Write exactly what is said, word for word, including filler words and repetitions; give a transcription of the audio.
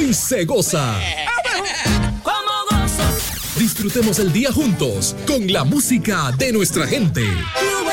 hoy se goza. Disfrutemos el día juntos con la música de nuestra gente.